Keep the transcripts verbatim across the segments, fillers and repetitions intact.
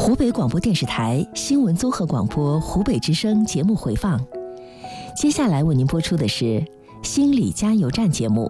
湖北广播电视台新闻综合广播湖北之声节目回放。接下来为您播出的是心理加油站节目。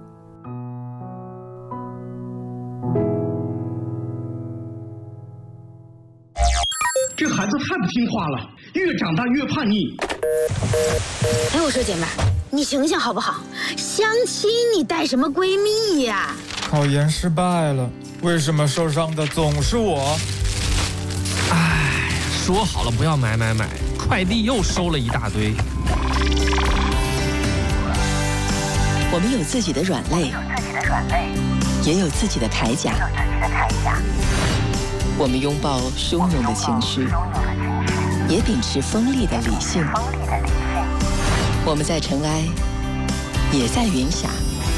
这孩子太不听话了，越长大越叛逆。 哎，我说姐妹儿，你醒醒好不好？相亲你带什么闺蜜呀？ 考研失败了，为什么受伤的总是我？ 唉，说好了不要买买买，快递又收了一大堆。 我们有自己的软肋，也有自己的铠甲。我们拥抱汹涌的情绪，也秉持锋利的理性。我们在尘埃，也在云霞。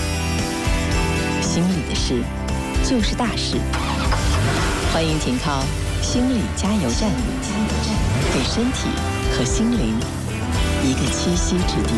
心里的事，就是大事。欢迎停靠心理加油站，给身体和心灵一个栖息之地。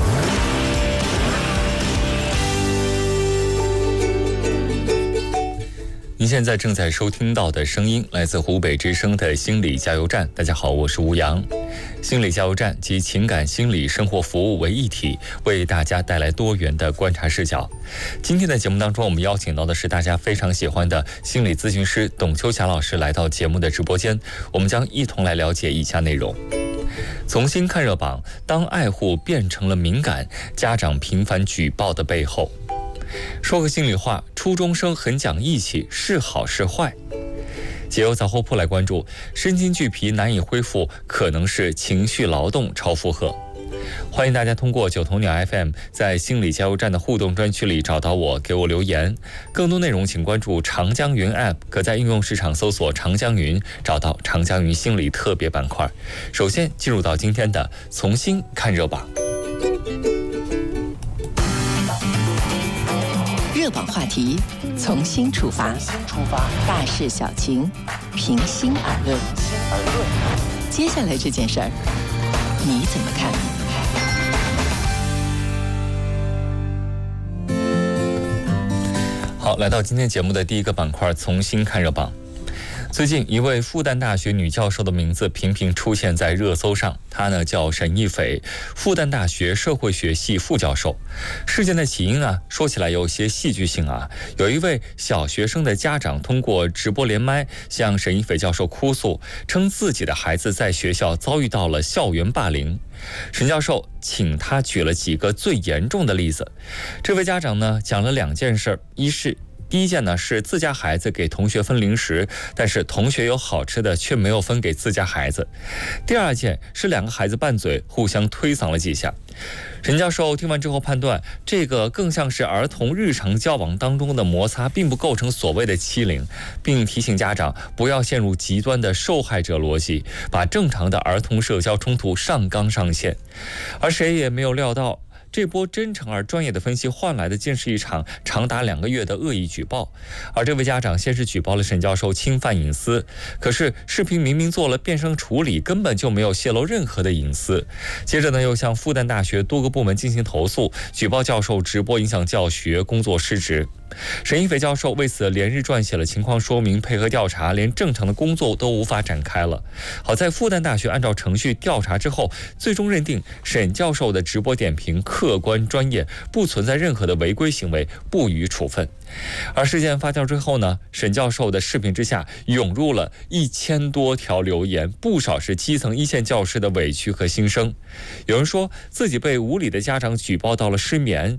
您现在正在收听到的声音来自湖北之声的心理加油站。大家好，我是吴阳。心理加油站集情感、心理、生活服务为一体，为大家带来多元的观察视角。今天的节目当中，我们邀请到的是大家非常喜欢的心理咨询师董秋霞老师来到节目的直播间，我们将一同来了解以下内容。从新看热榜，当爱护变成了敏感，家长频繁举报的背后。说个心里话，初中生很讲义气，是好是坏？解忧杂货铺来关注，身心俱疲难以恢复，可能是情绪劳动超负荷。欢迎大家通过九头鸟 F M 在心理加油站的互动专区里找到我，给我留言。更多内容请关注长江云 App， 可在应用市场搜索长江云，找到长江云心理特别板块。首先进入到今天的从新看热榜。 热榜话题，从新出发，大事小情，平心而论。接下来这件事儿，你怎么看？ 好，来到今天节目的第一个板块，从新看热榜。最近一位复旦大学女教授的名字频频出现在热搜上，她呢叫沈一斐，复旦大学社会学系副教授。事件的起因啊，说起来有些戏剧性啊。有一位小学生的家长通过直播连麦向沈一斐教授哭诉，称自己的孩子在学校遭遇到了校园霸凌。沈教授请他举了几个最严重的例子。这位家长呢讲了两件事，一是第一件呢是自家孩子给同学分零食，但是同学有好吃的却没有分给自家孩子。第二件是两个孩子拌嘴，互相推搡了几下。沈教授听完之后判断，这个更像是儿童日常交往当中的摩擦，并不构成所谓的欺凌，并提醒家长不要陷入极端的受害者逻辑，把正常的儿童社交冲突上纲上线。而谁也没有料到，这波真诚而专业的分析换来的竟是一场长达两个月的恶意举报。而这位家长先是举报了沈教授侵犯隐私，可是视频明明做了变声处理，根本就没有泄露任何的隐私。接着呢，又向复旦大学多个部门进行投诉，举报教授直播影响教学，工作失职。沈一斐教授为此连日撰写了情况说明，配合调查，连正常的工作都无法展开了。好在复旦大学按照程序调查之后，最终认定沈教授的直播点评客观专业，不存在任何的违规行为，不予处分。而事件发酵之后呢，沈教授的视频之下涌入了一千多条留言，不少是基层一线教师的委屈和心声。有人说自己被无理的家长举报到了失眠，